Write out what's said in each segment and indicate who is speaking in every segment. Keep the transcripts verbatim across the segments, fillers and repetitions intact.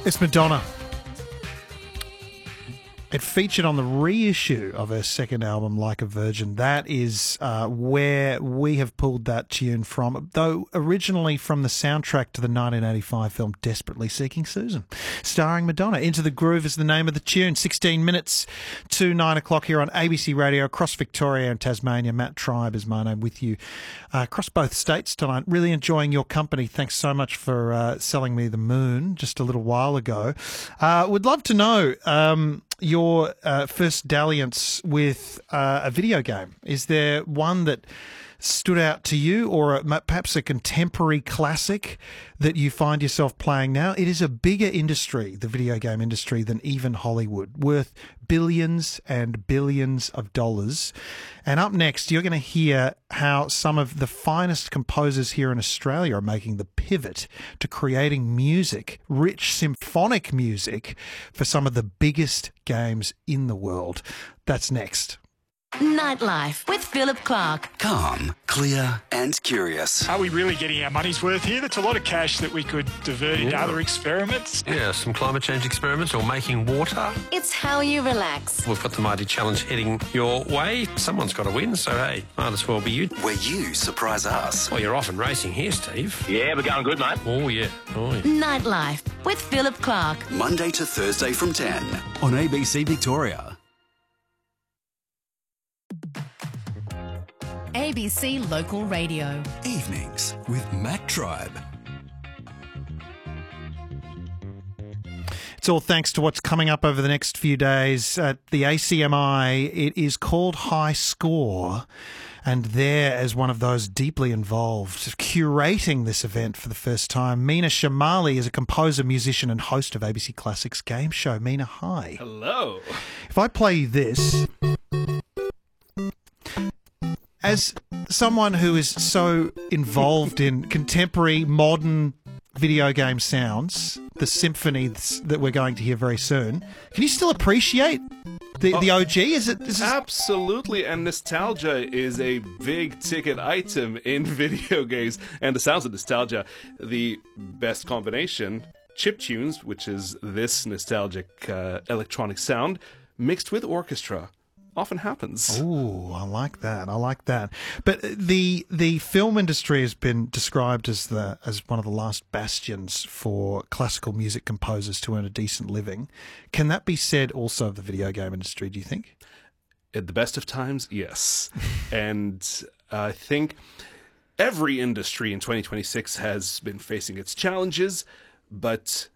Speaker 1: It's Madonna. It featured on the reissue of her second album, Like a Virgin. That is uh, where we have pulled that tune from, though originally from the soundtrack to the nineteen eighty-five film Desperately Seeking Susan, starring Madonna. Into the Groove is the name of the tune. sixteen minutes to nine o'clock here on A B C Radio across Victoria and Tasmania. Matt Tribe is my name with you uh, across both states tonight. Really enjoying your company. Thanks so much for uh, selling me the moon just a little while ago. Uh, would love to know... Um, your uh, first dalliance with uh, a video game. Is there one that stood out to you, or a, perhaps a contemporary classic that you find yourself playing now? It is a bigger industry, the video game industry, than even Hollywood, worth billions and billions of dollars. And up next, you're going to hear how some of the finest composers here in Australia are making the pivot to creating music, rich symphonic music, for some of the biggest games in the world. That's next.
Speaker 2: Nightlife with Philip Clark.
Speaker 3: Calm, clear and curious.
Speaker 4: Are we really getting our money's worth here? That's a lot of cash that we could divert into
Speaker 5: Yeah.
Speaker 4: other experiments.
Speaker 5: Yeah, some climate change experiments or making water.
Speaker 2: It's how you relax.
Speaker 5: We've got the Mighty Challenge heading your way. Someone's got to win, so hey, might as well be you.
Speaker 3: Where you surprise us.
Speaker 5: Well, you're off and racing here, Steve.
Speaker 6: Yeah, we're going good, mate.
Speaker 5: Oh, yeah. Oh, yeah.
Speaker 2: Nightlife with Philip Clark.
Speaker 3: Monday to Thursday from ten on A B C Victoria.
Speaker 2: A B C Local Radio.
Speaker 3: Evenings with Matt Tribe.
Speaker 1: It's all thanks to what's coming up over the next few days at the A C M I. It is called High Score, and there, as one of those deeply involved, curating this event for the first time, Mina Shamali is a composer, musician and host of A B C Classics Game Show. Mina, hi.
Speaker 7: Hello.
Speaker 1: If I play you this... As someone who is so involved in contemporary, modern video game sounds, the symphonies that we're going to hear very soon, can you still appreciate the, the O G? Is it? Is this...
Speaker 7: Absolutely, and nostalgia is a big ticket item in video games, and the sounds of nostalgia, the best combination, chiptunes, which is this nostalgic uh, electronic sound, mixed with orchestra. Often happens.
Speaker 1: Ooh, I like that. I like that. But the the film industry has been described as the as one of the last bastions for classical music composers to earn a decent living. Can that be said also of the video game industry, do you think?
Speaker 7: At the best of times, yes. And I think every industry in twenty twenty-six has been facing its challenges, but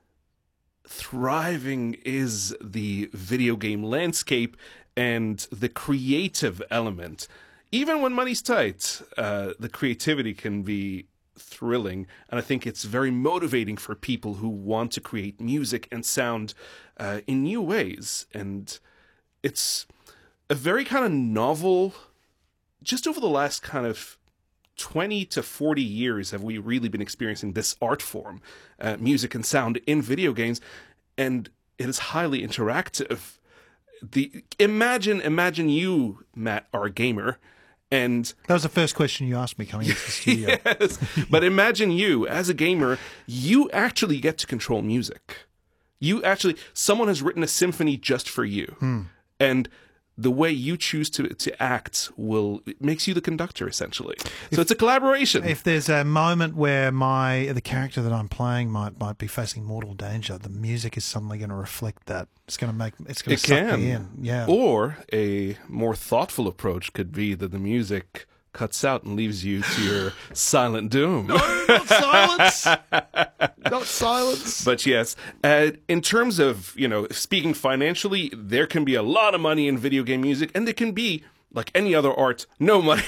Speaker 7: thriving is the video game landscape and the creative element. Even when money's tight, uh, the creativity can be thrilling, and I think it's very motivating for people who want to create music and sound uh, in new ways. And it's a very kind of novel, just over the last kind of twenty to forty years have we really been experiencing this art form, uh, music and sound in video games, and it is highly interactive. The imagine imagine you, Matt, are a gamer, and
Speaker 1: that was the first question you asked me coming into the studio.
Speaker 7: Yes, but imagine you as a gamer, you actually get to control music. You actually, someone has written a symphony just for you,
Speaker 1: Hmm.
Speaker 7: and the way you choose to to act will it makes you the conductor essentially. So it's a collaboration.
Speaker 1: If there's a moment where my the character that I'm playing might might be facing mortal danger, the music is suddenly going to reflect that. It's going to make it's going
Speaker 7: It
Speaker 1: to suck
Speaker 7: can.
Speaker 1: me in. Yeah.
Speaker 7: Or a more thoughtful approach could be that the music cuts out and leaves you to your silent doom.
Speaker 1: Not silence. Not silence.
Speaker 7: But yes, uh, in terms of, you know, speaking financially, there can be a lot of money in video game music, and there can be, like any other art, no money.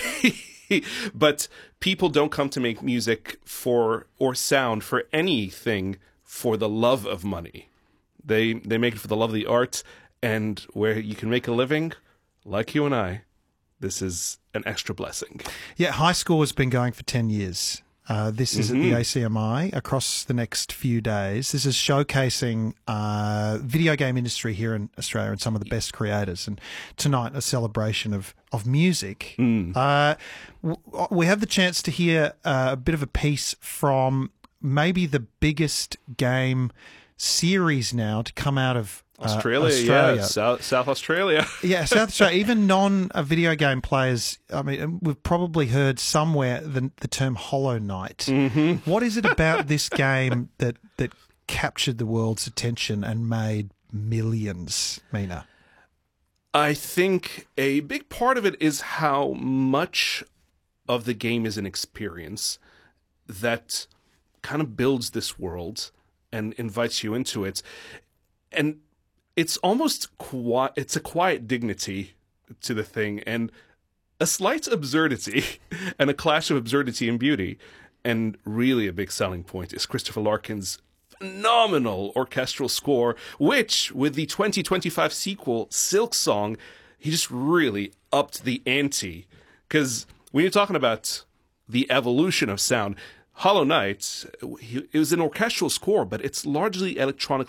Speaker 7: But people don't come to make music for, or sound for anything for the love of money. They they make it for the love of the art, and where you can make a living, like you and I, this is an extra blessing.
Speaker 1: Yeah, High Score has been going for ten years. Uh, this is
Speaker 7: Mm-hmm.
Speaker 1: at the A C M I across the next few days. This is showcasing uh, video game industry here in Australia and some of the best creators. And tonight, a celebration of, of music.
Speaker 7: Mm.
Speaker 1: Uh, w- we have the chance to hear uh, a bit of a piece from maybe the biggest game series now to come out of uh,
Speaker 7: Australia,
Speaker 1: Australia.
Speaker 7: yeah, South, South Australia.
Speaker 1: Yeah, South Australia. Even non-video game players, I mean, we've probably heard somewhere the, the term Hollow Knight. Mm-hmm. What is it about this game that, that captured the world's attention and made millions, Mina?
Speaker 7: I think a big part of it is how much of the game is an experience that kind of builds this world and invites you into it. And it's almost quiet, it's a quiet dignity to the thing and a slight absurdity and a clash of absurdity and beauty. And really a big selling point is Christopher Larkin's phenomenal orchestral score, which with the twenty twenty-five sequel, Silksong, he just really upped the ante. Because when you're talking about the evolution of sound, Hollow Knight, it was an orchestral score, but it's largely electronic